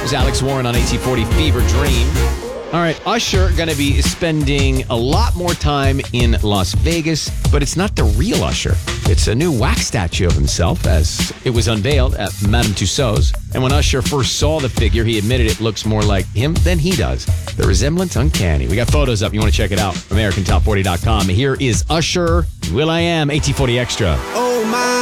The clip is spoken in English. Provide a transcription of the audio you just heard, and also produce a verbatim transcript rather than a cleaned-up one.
There's Alex Warren on A T forty Fever Dream. All right, Usher going to be spending a lot more time in Las Vegas, but it's not the real Usher. It's a new wax statue of himself as it was unveiled at Madame Tussauds. And when Usher first saw the figure, he admitted it looks more like him than he does. The resemblance uncanny. We got photos up. You want to check it out. American Top forty dot com. Here is Usher, Will I Am, A T forty Extra. Oh, my.